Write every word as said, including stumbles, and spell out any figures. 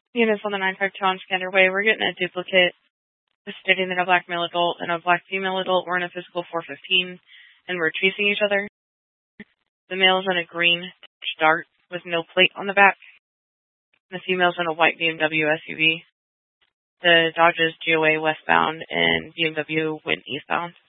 Units on the nine five two on Scander Way. We're getting a duplicate stating that a black male adult and a black female adult were in a physical four fifteen and were chasing each other. The male is in a green Dart with no plate on the back. The female is in a white B M W S U V. The Dodge is G O A westbound and B M W went eastbound.